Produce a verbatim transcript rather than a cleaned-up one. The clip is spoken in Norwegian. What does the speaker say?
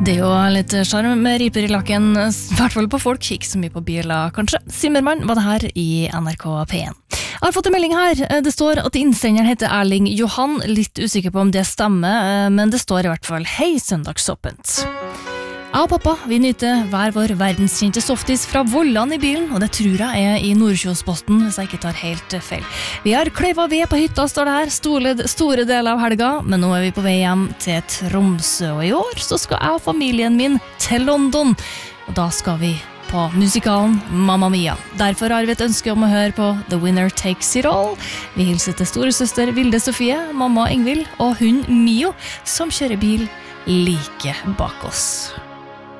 Det er jo litt charm med riper i lakken, I hvert fall på folk, ikke så mye på biler, kanskje. Simmermann var det her I N R K P en. Jeg har fått en melding her. Det står at innsenderen heter Erling Johan. Litt usikker på om det stemmer, men det står I hvert fall «Hei, søndagsåpent». Jeg og pappa, vi nyter hver vår verdenskjente softis fra Vollan I bilen, og det tror jeg er I Nordkjosposten, hvis jeg ikke tar helt feil. Vi har kløyva ved på hytta, står det her, store, store deler av helga, men nå er vi på vei hjem til Tromsø, og I år så skal jeg og familien min til London, og da skal vi på musikalen Mamma Mia. Derfor har vi et ønske om å høre på The Winner Takes It All. Vi hilser til storesøster Vilde Sofie, mamma Ingvild, og hun Mio, som kjører bil like bak oss.